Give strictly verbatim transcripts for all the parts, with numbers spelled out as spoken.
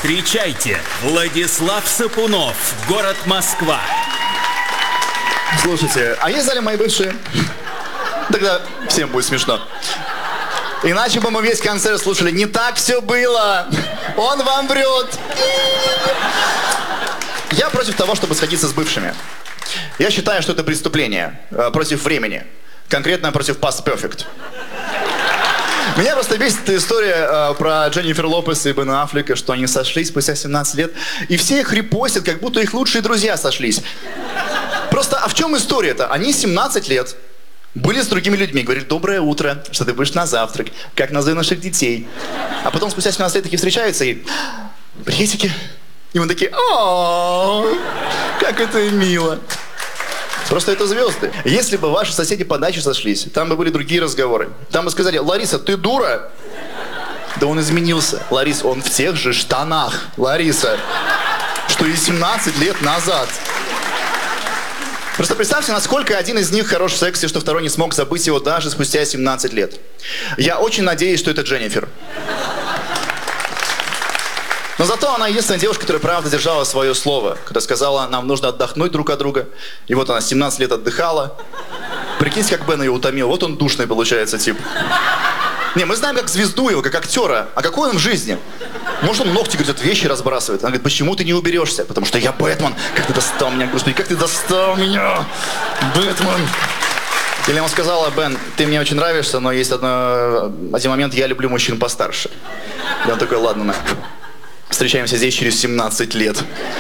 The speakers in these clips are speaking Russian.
Встречайте, Владислав Сапунов, город Москва. Слушайте, а есть в зале мои бывшие? Тогда всем будет смешно. Иначе бы мы весь концерт слушали. Не так все было. Он вам врет. Я против того, чтобы сходиться с бывшими. Я считаю, что это преступление э, против времени. Конкретно против Past Perfect. Меня просто бесит эта история э, про Дженнифер Лопес и Бена Аффлека, что они сошлись спустя семнадцать лет, и все их репостят, как будто их лучшие друзья сошлись. Просто, а в чем история-то? Они семнадцать лет были с другими людьми, говорят: доброе утро, что ты будешь на завтрак, как назови наших детей. А потом спустя семнадцать лет такие встречаются и: приветики. И мы такие: о, как это мило. Просто это звезды. Если бы ваши соседи по даче сошлись, там бы были другие разговоры. Там бы сказали: Лариса, ты дура? Да он изменился. Ларис, он в тех же штанах, Лариса, что и семнадцать лет назад. Просто представьте, насколько один из них хорош в сексе, что второй не смог забыть его даже спустя семнадцать лет. Я очень надеюсь, что это Дженнифер. Но зато она единственная девушка, которая правда держала свое слово, когда сказала: нам нужно отдохнуть друг от друга. И вот она семнадцать лет отдыхала. Прикиньте, как Бен ее утомил. Вот он душный получается тип. Не, мы знаем как звезду его, как актера. А какой он в жизни? Может, он ногти, говорит, вещи разбрасывает. Она говорит: почему ты не уберешься? Потому что я Бэтмен. Как ты достал меня, господи, как ты достал меня, Бэтмен. Или ему сказала: Бен, ты мне очень нравишься, но есть одно, один момент, я люблю мужчин постарше. И он такой: ладно, на. Встречаемся здесь через семнадцать лет.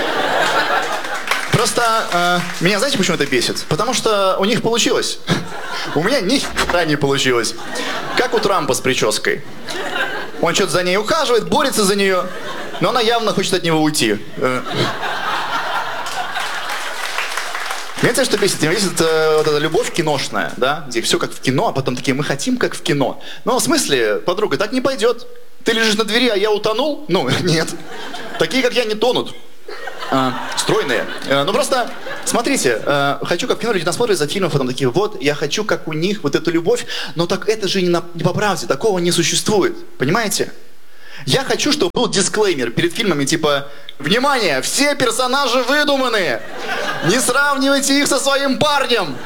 Просто э, меня, знаете, почему это бесит? Потому что у них получилось. У меня ни хера не получилось. Как у Трампа с прической. Он что-то за ней ухаживает, борется за нее, но она явно хочет от него уйти. Знаете, что бесит? Меня бесит э, вот эта любовь киношная, да? Где все как в кино, а потом такие: мы хотим как в кино. Но в смысле, подруга, так не пойдет. Ты лежишь на двери, а я утонул? Ну, нет. Такие, как я, не тонут. А, стройные. А, ну просто, смотрите, а, хочу, как в кино, люди нас смотрят за фильмов, потом такие: вот, я хочу, как у них, вот эту любовь, но так это же не, на, не по правде, такого не существует. Понимаете? Я хочу, чтобы был дисклеймер перед фильмами, типа: внимание, все персонажи выдуманные, не сравнивайте их со своим парнем.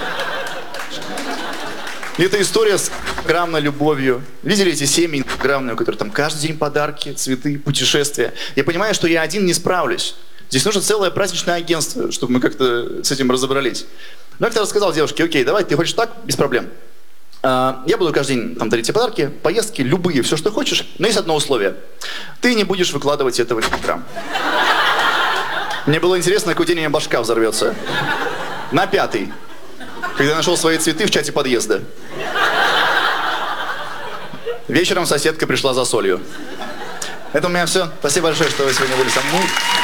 Это история с граммной любовью. Видели эти семьи граммные, у которых там каждый день подарки, цветы, путешествия? Я понимаю, что я один не справлюсь. Здесь нужно целое праздничное агентство, чтобы мы как-то с этим разобрались. Но я тогда сказал девушке: окей, давай, ты хочешь так, без проблем. А, я буду каждый день там дарить тебе подарки, поездки, любые, все, что хочешь. Но есть одно условие. Ты не будешь выкладывать это в Инстаграм. Мне было интересно, какой день у меня башка взорвется. На пятый. Когда я нашел свои цветы в чате подъезда. Вечером соседка пришла за солью. Это у меня все. Спасибо большое, что вы сегодня были со мной.